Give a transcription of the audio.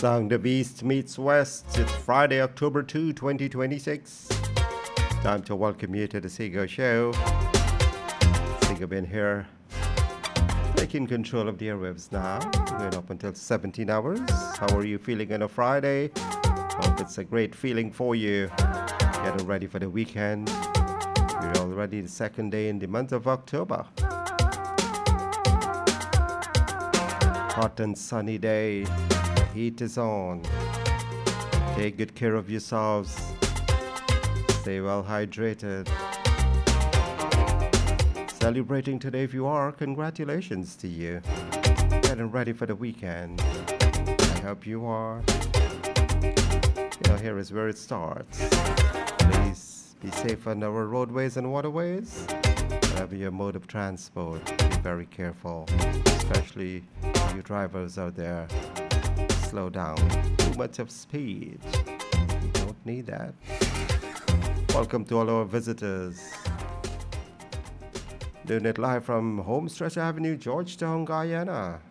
Sound of East meets West. It's Friday, October 2, 2026. Time to welcome you to the Seago Show. Seago been here, taking control of the airwaves now. Going up until 17 hours. How are you feeling on a Friday? Hope it's a great feeling for you. Getting ready for the weekend. We're already the second day in the month of October. Hot and sunny day. The heat is on. Take good care of yourselves. Stay well hydrated. Celebrating today if you are, congratulations to you. Getting ready for the weekend. I hope you are. Here is where it starts. Please be safe on our roadways and waterways. Whatever your mode of transport, be very careful. Especially you drivers out there. Slow down. Too much of speed. You don't need that. Welcome to all our visitors. Doing it live from Homestretch Avenue, Georgetown, Guyana.